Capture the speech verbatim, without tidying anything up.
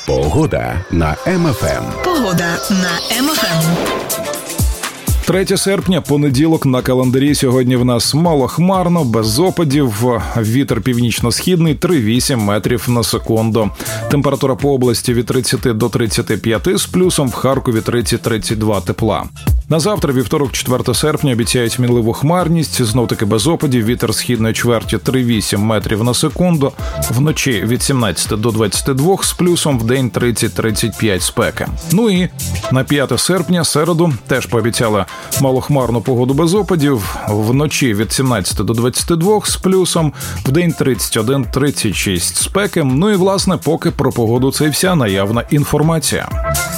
Погода на Ем Еф Ем. Погода на Ем Еф Ем. третє серпня, понеділок на календарі. Сьогодні в нас малохмарно, без опадів, вітер північно-східний три-вісім метрів на секунду. Температура по області від тридцяти до тридцяти п'яти з плюсом, в Харкові тридцять-тридцять два тепла. На завтра, вівторок, четверте серпня, обіцяють мінливу хмарність, знов-таки без опадів, вітер східної чверті три-вісім метрів на секунду, вночі від сімнадцяти до двадцяти двох з плюсом, вдень тридцять-тридцять п'ять спеки. Ну і на п'яте серпня, середу, теж пообіцяли малохмарну погоду без опадів, вночі від сімнадцяти до двадцяти двох з плюсом, вдень тридцять один-тридцять шість спеки. Ну і, власне, поки про погоду це і вся наявна інформація.